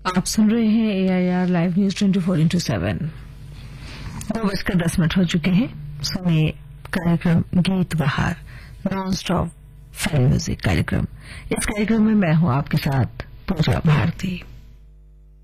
आप सुन रहे हैं AIR लाइव न्यूज 24x7। 2:10 हो चुके हैं। सुनिए कार्यक्रम गीत बहार नॉन स्टॉप फिल्म म्यूजिक कार्यक्रम। इस कार्यक्रम में मैं हूं आपके साथ पूजा भारती।